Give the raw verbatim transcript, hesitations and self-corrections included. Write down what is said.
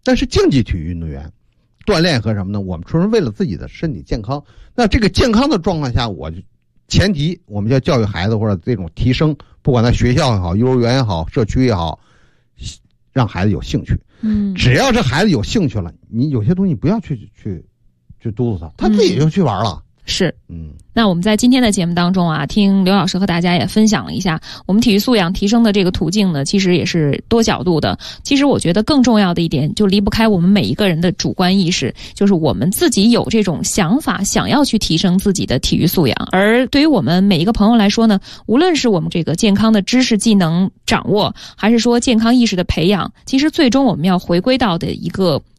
但是竞技体育运动员锻炼和什么呢？我们纯是为了自己的身体健康。那这个健康的状况下，我就前提我们要教育孩子或者这种提升，不管在学校也好，幼儿园也好，社区也好，让孩子有兴趣。 嗯， 只要这孩子有兴趣了，你有些东西不要去去去督促他，他自己就去玩了。 嗯、是， 嗯。 那我们在今天的节目当中啊，听刘老师和大家也分享了一下我们体育素养提升的这个途径呢，其实也是多角度的。其实我觉得更重要的一点，就离不开我们每一个人的主观意识，就是我们自己有这种想法，想要去提升自己的体育素养。而对于我们每一个朋友来说呢，无论是我们这个健康的知识技能掌握，还是说健康意识的培养，其实最终我们要回归到的一个